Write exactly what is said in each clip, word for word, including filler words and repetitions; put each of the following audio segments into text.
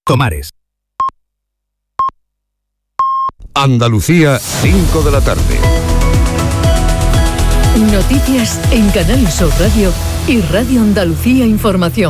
Tomares. Andalucía, cinco de la tarde. Noticias en Canal Sur Radio y Radio Andalucía Información.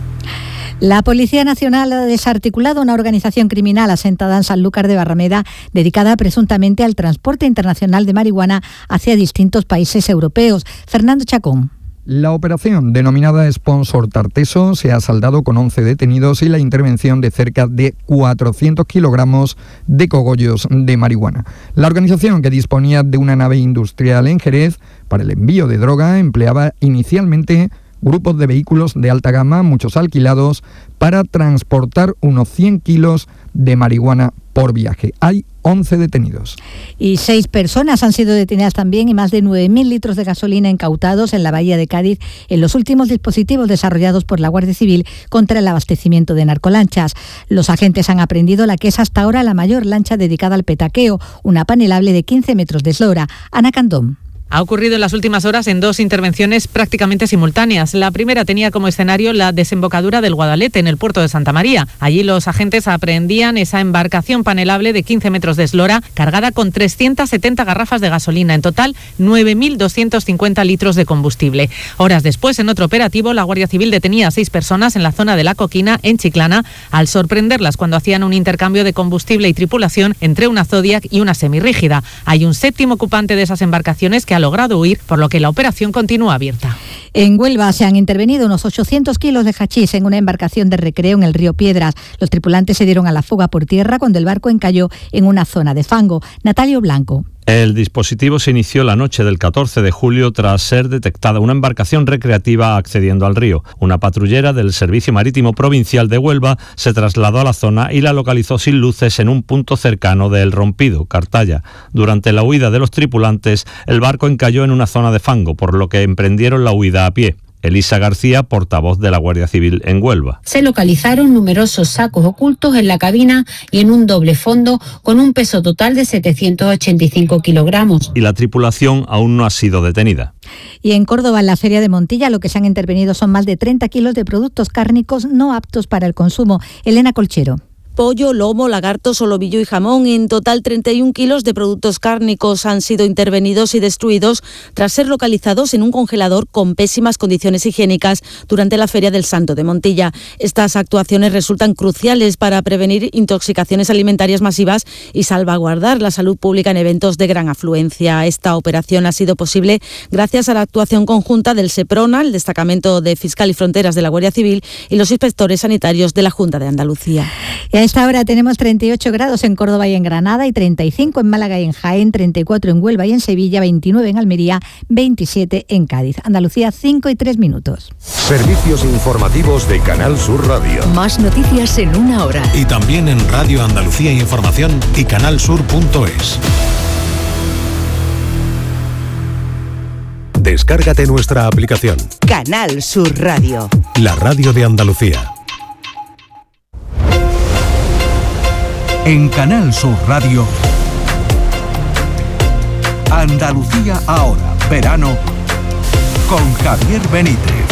La Policía Nacional ha desarticulado una organización criminal asentada en Sanlúcar de Barrameda dedicada presuntamente al transporte internacional de marihuana hacia distintos países europeos. Fernando Chacón. La operación, denominada Sponsor Tarteso, se ha saldado con once detenidos y la intervención de cerca de cuatrocientos kilogramos de cogollos de marihuana. La organización, que disponía de una nave industrial en Jerez para el envío de droga, empleaba inicialmente grupos de vehículos de alta gama, muchos alquilados, para transportar unos cien kilos de marihuana por viaje. Hay once detenidos. Y seis personas han sido detenidas también y más de nueve mil litros de gasolina incautados en la bahía de Cádiz en los últimos dispositivos desarrollados por la Guardia Civil contra el abastecimiento de narcolanchas. Los agentes han aprehendido la que es hasta ahora la mayor lancha dedicada al petaqueo, una panelable de quince metros de eslora. Ana Candón. Ha ocurrido en las últimas horas en dos intervenciones prácticamente simultáneas. La primera tenía como escenario la desembocadura del Guadalete, en el puerto de Santa María. Allí los agentes aprehendían esa embarcación panelable de quince metros de eslora, cargada con trescientas setenta garrafas de gasolina, en total nueve mil doscientos cincuenta litros de combustible. Horas después, en otro operativo, la Guardia Civil detenía a seis personas en la zona de La Coquina, en Chiclana, al sorprenderlas cuando hacían un intercambio de combustible y tripulación entre una Zodiac y una semirrígida. Hay un séptimo ocupante de esas embarcaciones que ha logrado huir, por lo que la operación continúa abierta. En Huelva se han intervenido unos ochocientos kilos de hachís en una embarcación de recreo en el río Piedras. Los tripulantes se dieron a la fuga por tierra cuando el barco encalló en una zona de fango. Natalio Blanco. El dispositivo se inició la noche del catorce de julio tras ser detectada una embarcación recreativa accediendo al río. Una patrullera del Servicio Marítimo Provincial de Huelva se trasladó a la zona y la localizó sin luces en un punto cercano de El Rompido, Cartaya. Durante la huida de los tripulantes, el barco encalló en una zona de fango, por lo que emprendieron la huida a pie. Elisa García, portavoz de la Guardia Civil en Huelva. Se localizaron numerosos sacos ocultos en la cabina y en un doble fondo con un peso total de setecientos ochenta y cinco kilogramos. Y la tripulación aún no ha sido detenida. Y en Córdoba, en la Feria de Montilla, lo que se han intervenido son más de treinta kilos de productos cárnicos no aptos para el consumo. Elena Colchero. Pollo, lomo, lagarto, solomillo y jamón. En total, treinta y un kilos de productos cárnicos han sido intervenidos y destruidos tras ser localizados en un congelador con pésimas condiciones higiénicas durante la Feria del Santo de Montilla. Estas actuaciones resultan cruciales para prevenir intoxicaciones alimentarias masivas y salvaguardar la salud pública en eventos de gran afluencia. Esta operación ha sido posible gracias a la actuación conjunta del SEPRONA, el Destacamento de Fiscal y Fronteras de la Guardia Civil, y los inspectores sanitarios de la Junta de Andalucía. Y a esta hora tenemos treinta y ocho grados en Córdoba y en Granada, y treinta y cinco en Málaga y en Jaén, treinta y cuatro en Huelva y en Sevilla, veintinueve en Almería, veintisiete en Cádiz. Andalucía, cinco y tres minutos. Servicios informativos de Canal Sur Radio. Más noticias en una hora. Y también en Radio Andalucía Información y canalsur punto es. Descárgate nuestra aplicación. Canal Sur Radio. La radio de Andalucía. En Canal Sur Radio, Andalucía ahora, verano, con Javier Benítez.